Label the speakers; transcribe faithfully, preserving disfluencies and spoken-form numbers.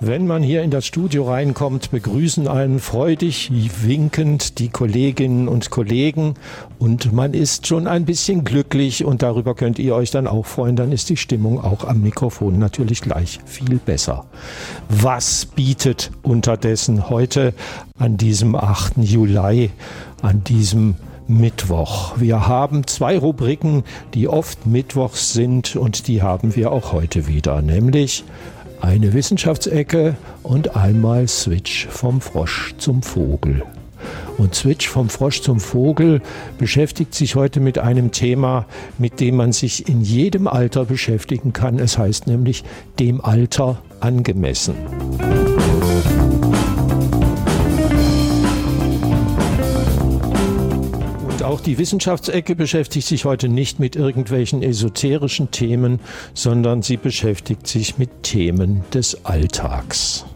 Speaker 1: Wenn man hier in das Studio reinkommt, begrüßen einen freudig winkend die Kolleginnen und Kollegen und man ist schon ein bisschen glücklich und darüber könnt ihr euch dann auch freuen. Dann ist die Stimmung auch am Mikrofon natürlich gleich viel besser. Was bietet unterdessen heute an diesem achten Juli, an diesem Mittwoch? Wir haben zwei Rubriken, die oft mittwochs sind und die haben wir auch heute wieder, nämlich eine Wissenschaftsecke und einmal Switch vom Frosch zum Vogel. Und Switch vom Frosch zum Vogel beschäftigt sich heute mit einem Thema, mit dem man sich in jedem Alter beschäftigen kann. Es heißt nämlich dem Alter angemessen. Auch die Wissenschaftsecke beschäftigt sich heute nicht mit irgendwelchen esoterischen Themen, sondern sie beschäftigt sich mit Themen des Alltags.